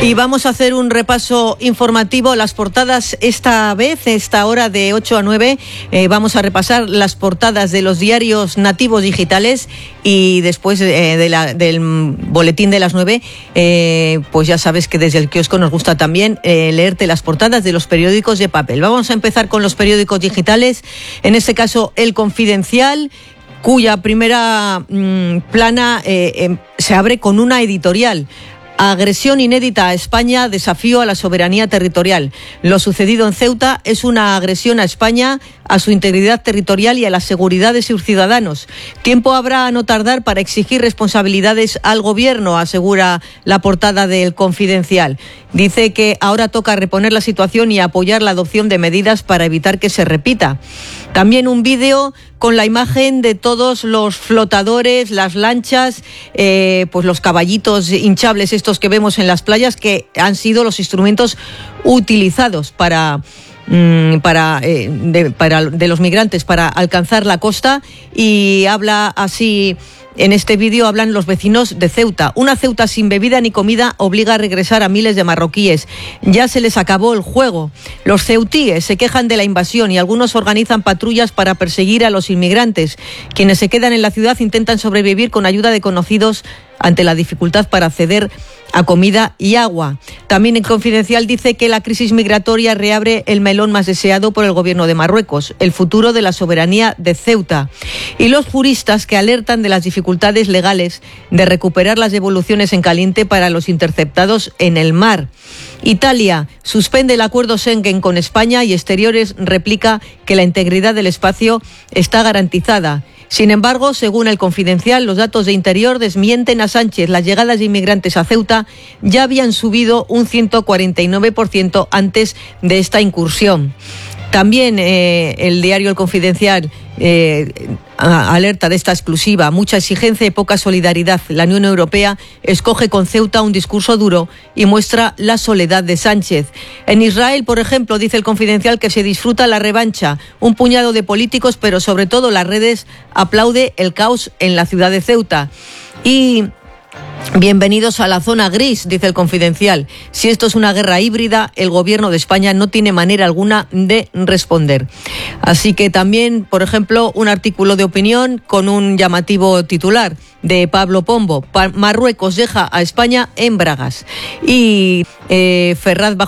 Y vamos a hacer un repaso informativo. Las portadas esta hora de 8 a 9, vamos a repasar las portadas de los diarios nativos digitales y después del boletín de las 9, pues ya sabes que desde el kiosco nos gusta también leerte las portadas de los periódicos de papel. Vamos a empezar con los periódicos digitales, en este caso El Confidencial, cuya primera plana se abre con una editorial. Agresión inédita a España, desafío a la soberanía territorial. Lo sucedido en Ceuta es una agresión a España, a su integridad territorial y a la seguridad de sus ciudadanos. Tiempo habrá a no tardar para exigir responsabilidades al gobierno, asegura la portada del Confidencial. Dice que ahora toca reponer la situación y apoyar la adopción de medidas para evitar que se repita. También un vídeo con la imagen de todos los flotadores, las lanchas, pues los caballitos hinchables estos que vemos en las playas, que han sido los instrumentos utilizados de los migrantes para alcanzar la costa. Y habla así. En este vídeo hablan los vecinos de Ceuta. Una Ceuta sin bebida ni comida obliga a regresar a miles de marroquíes. Ya se les acabó el juego. Los ceutíes se quejan de la invasión y algunos organizan patrullas para perseguir a los inmigrantes. Quienes se quedan en la ciudad intentan sobrevivir con ayuda de conocidos ante la dificultad para acceder a comida y agua. También en Confidencial dice que la crisis migratoria reabre el melón más deseado por el gobierno de Marruecos, el futuro de la soberanía de Ceuta. Y los juristas que alertan de las dificultades legales de recuperar las devoluciones en caliente para los interceptados en el mar. Italia suspende el acuerdo Schengen con España y Exteriores replica que la integridad del espacio está garantizada. Sin embargo, según el Confidencial, los datos de Interior desmienten a Sánchez. Las llegadas de inmigrantes a Ceuta ya habían subido un 149% antes de esta incursión. También el diario El Confidencial alerta de esta exclusiva. Mucha exigencia y poca solidaridad. La Unión Europea escoge con Ceuta un discurso duro y muestra la soledad de Sánchez. En Israel, por ejemplo, dice El Confidencial que se disfruta la revancha. Un puñado de políticos, pero sobre todo las redes, aplaude el caos en la ciudad de Ceuta. Y bienvenidos a la zona gris, dice El Confidencial. Si esto es una guerra híbrida, el gobierno de España no tiene manera alguna de responder. Así que también, por ejemplo, un artículo de opinión con un llamativo titular de Pablo Pombo. Marruecos deja a España en bragas. Y Ferraz bajo